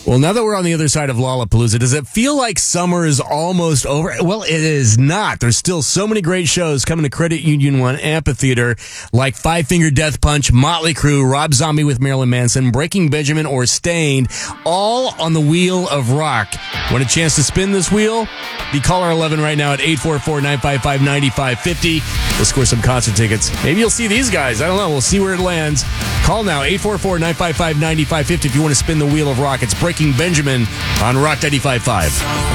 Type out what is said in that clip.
Well, now that we're on the other side of Lollapalooza, does it feel like summer is almost over? Well, it is not. There's still so many great shows coming to Credit Union One Amphitheater, like Five Finger Death Punch, Motley Crue, Rob Zombie with Marilyn Manson, Breaking Benjamin, or Stained, all on the Wheel of Rock. Want a chance to spin this wheel? Be caller 11 right now at 844-955-9550. We'll score some concert tickets. Maybe you'll see these guys. I don't know. We'll see where it lands. Call now, 844-955-9550 if you want to spin the Wheel of Rock. It's Breaking Benjamin on Rock 95.5.